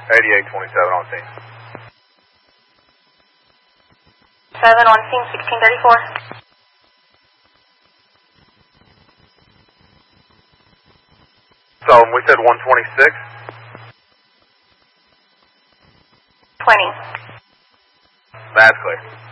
8827 on scene. 7 on scene, 1634. So we said 126? 20. That's clear.